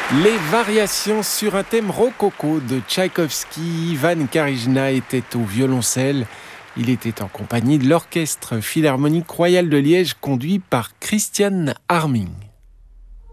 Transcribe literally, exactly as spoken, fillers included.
Les variations sur un thème rococo de Tchaïkovski. Ivan Karijna était au violoncelle. Il était en compagnie de l'Orchestre Philharmonique Royal de Liège conduit par Christian Harming.